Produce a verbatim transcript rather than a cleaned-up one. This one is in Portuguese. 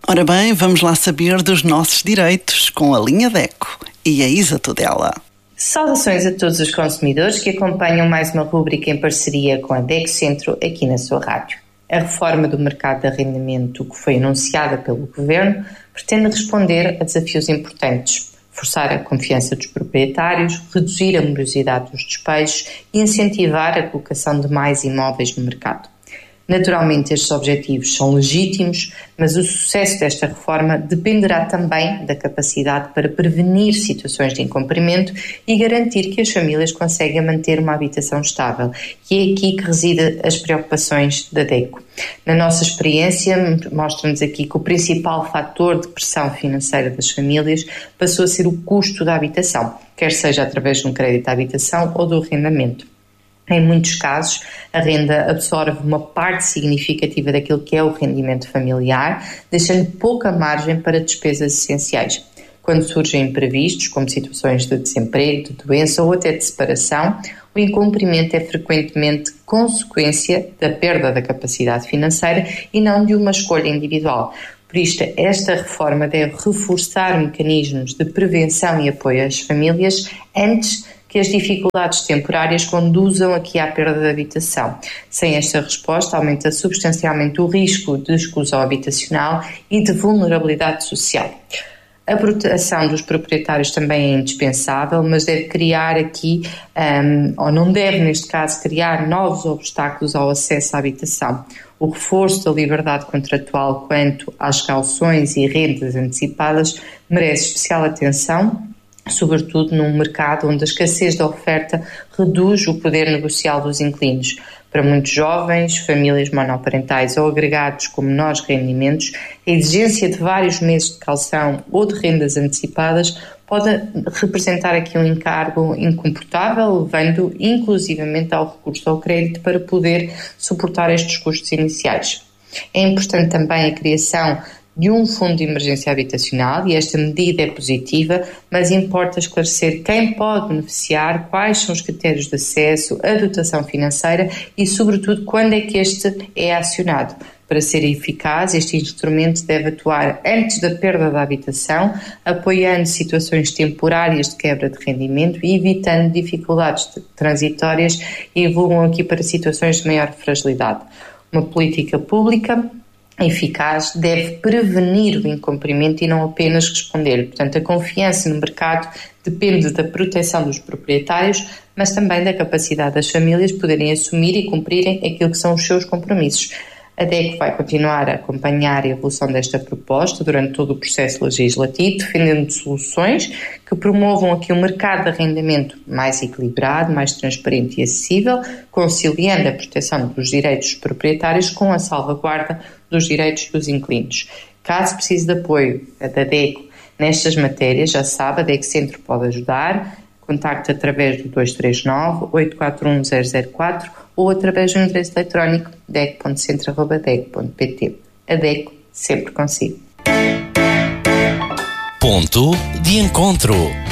Ora bem, vamos lá saber dos nossos direitos com a linha DECO e a Isa Tudela. Saudações a todos os consumidores que acompanham mais uma rúbrica em parceria com a DECO Centro aqui na sua rádio. A reforma do mercado de arrendamento que foi anunciada pelo Governo pretende responder a desafios importantes, forçar a confiança dos proprietários, reduzir a morosidade dos despejos e incentivar a colocação de mais imóveis no mercado. Naturalmente, estes objetivos são legítimos, mas o sucesso desta reforma dependerá também da capacidade para prevenir situações de incumprimento e garantir que as famílias conseguem manter uma habitação estável. E é aqui que residem as preocupações da DECO. Na nossa experiência, mostra-nos aqui que o principal fator de pressão financeira das famílias passou a ser o custo da habitação, quer seja através de um crédito de habitação ou do arrendamento. Em muitos casos, a renda absorve uma parte significativa daquilo que é o rendimento familiar, deixando pouca margem para despesas essenciais. Quando surgem imprevistos, como situações de desemprego, de doença ou até de separação, o incumprimento é frequentemente consequência da perda da capacidade financeira e não de uma escolha individual. Por isto, esta reforma deve reforçar mecanismos de prevenção e apoio às famílias antes que as dificuldades temporárias conduzam aqui à perda de habitação. Sem esta resposta, aumenta substancialmente o risco de exclusão habitacional e de vulnerabilidade social. A proteção dos proprietários também é indispensável, mas deve criar aqui, um, ou não deve neste caso, criar novos obstáculos ao acesso à habitação. O reforço da liberdade contratual quanto às cauções e rendas antecipadas merece especial atenção, sobretudo num mercado onde a escassez da oferta reduz o poder negocial dos inquilinos. Para muitos jovens, famílias monoparentais ou agregados com menores rendimentos, a exigência de vários meses de caução ou de rendas antecipadas pode representar aqui um encargo incomportável, levando inclusivamente ao recurso ao crédito para poder suportar estes custos iniciais. É importante também a criação de um fundo de emergência habitacional, e esta medida é positiva, mas importa esclarecer quem pode beneficiar, quais são os critérios de acesso, a dotação financeira e, sobretudo, quando é que este é acionado. Para ser eficaz, este instrumento deve atuar antes da perda da habitação, apoiando situações temporárias de quebra de rendimento e evitando dificuldades transitórias e evoluam aqui para situações de maior fragilidade. Uma política pública eficaz deve prevenir o incumprimento e não apenas responder. Portanto, a confiança no mercado depende da proteção dos proprietários, mas também da capacidade das famílias poderem assumir e cumprirem aquilo que são os seus compromissos. A DECO vai continuar a acompanhar a evolução desta proposta durante todo o processo legislativo, defendendo soluções que promovam aqui um mercado de arrendamento mais equilibrado, mais transparente e acessível, conciliando a proteção dos direitos dos proprietários com a salvaguarda dos direitos dos inquilinos. Caso precise de apoio da DECO nestas matérias, já sabe, a DECO Centro pode ajudar. Contacte através do dois três nove, oito quatro um, zero zero quatro ou através do endereço eletrónico deco ponto centro arroba deco ponto pt. A DECO sempre consigo. Ponto de encontro.